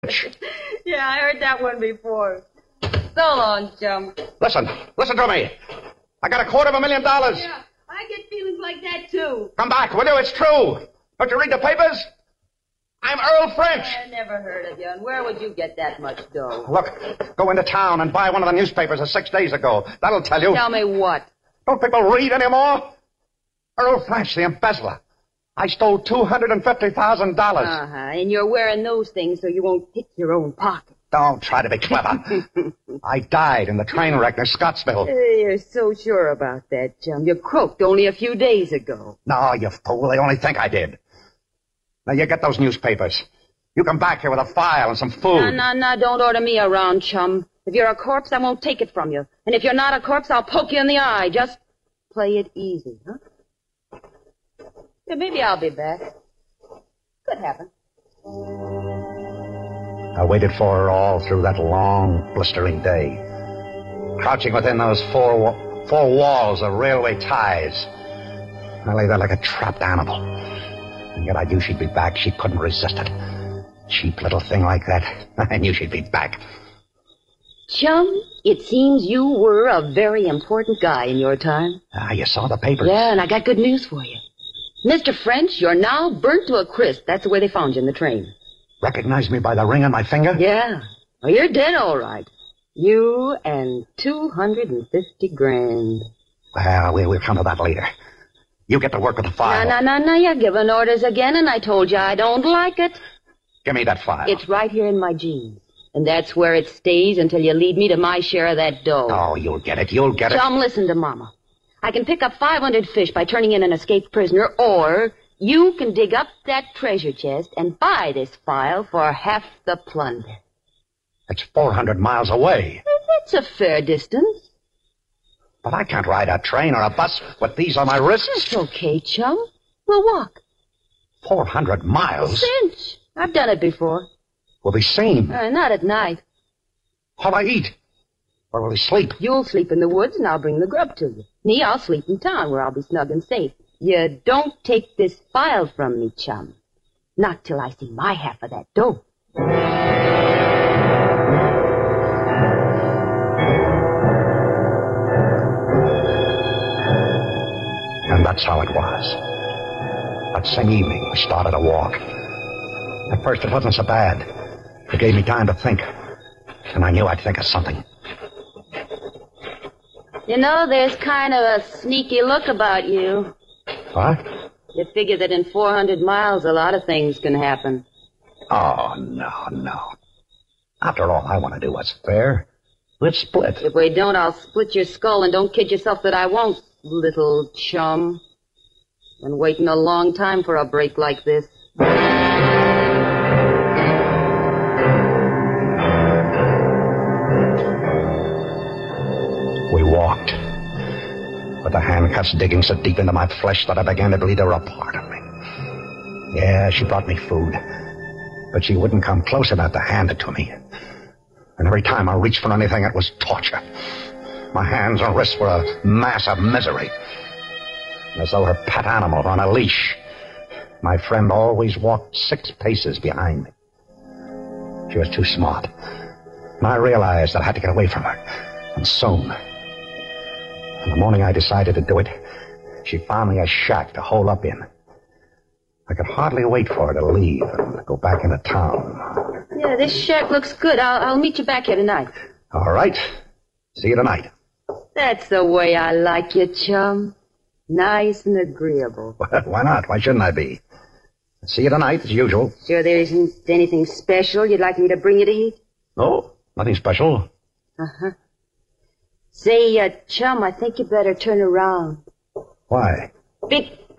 Yeah, I heard that one before. So long, chum. Listen to me. I got $250,000. Yeah, I get feelings like that, too. Come back, will you? It's true. Don't you read the papers? I'm Earl French. I never heard of you, and where would you get that much dough? Look, go into town and buy one of the newspapers of 6 days ago. That'll tell you. Tell me what? Don't people read anymore? Earl French, the embezzler. I stole $250,000. And you're wearing those things so you won't pick your own pocket. Don't try to be clever. I died in the train wreck near Scottsville. You're so sure about that, chum. You croaked only a few days ago. No, you fool. They only think I did. Now, you get those newspapers. You come back here with a file and some food. No, don't order me around, chum. If you're a corpse, I won't take it from you. And if you're not a corpse, I'll poke you in the eye. Just play it easy, huh? Yeah, maybe I'll be back. Could happen. I waited for her all through that long, blistering day. Crouching within those four walls of railway ties. I lay there like a trapped animal. And yet I knew she'd be back. She couldn't resist it. Cheap little thing like that. I knew she'd be back. Chum, it seems you were a very important guy in your time. You saw the papers. Yeah, and I got good news for you. Mr. French, you're now burnt to a crisp. That's the way they found you in the train. Recognized me by the ring on my finger? Yeah. Well, you're dead, all right. You and $250,000. Well, we'll come to that later. You get to work with the file. No. You're giving orders again, and I told you I don't like it. Give me that file. It's right here in my jeans. And that's where it stays until you lead me to my share of that dough. Oh, you'll get it. You'll get it. Chum, listen to Mama. I can pick up 500 fish by turning in an escaped prisoner, or you can dig up that treasure chest and buy this file for half the plunder. It's 400 miles away. That's a fair distance. But I can't ride a train or a bus with these on my wrists. It's okay, chum. We'll walk. 400 miles? Cinch. I've done it before. We'll be seen. Not at night. How'll I eat? Where will we sleep? You'll sleep in the woods, and I'll bring the grub to you. Me, I'll sleep in town, where I'll be snug and safe. You don't take this file from me, chum. Not till I see my half of that dough. And that's how it was. That same evening, we started a walk. At first, it wasn't so bad. It gave me time to think. And I knew I'd think of something. You know, there's kind of a sneaky look about you. What? You figure that in 400 miles, a lot of things can happen. Oh, no. After all I want to do what's fair. Let's split. If we don't, I'll split your skull, and don't kid yourself that I won't, little chum. Been waiting a long time for a break like this. We walked, with the handcuffs digging so deep into my flesh that I began to believe they were a part of me. Yeah, she brought me food, but she wouldn't come close enough to hand it to me. And every time I reached for anything, it was torture. My hands and wrists were a mass of misery. As though her pet animal on a leash, my friend always walked 6 paces behind me. She was too smart, and I realized that I had to get away from her, and soon. And the morning I decided to do it, she found me a shack to hole up in. I could hardly wait for her to leave and go back into town. Yeah, this shack looks good. I'll meet you back here tonight. All right. See you tonight. That's the way I like you, chum. Nice and agreeable. Why not? Why shouldn't I be? See you tonight, as usual. Sure there isn't anything special you'd like me to bring you to eat? No, nothing special. Uh-huh. Say, chum, I think you better turn around. Why?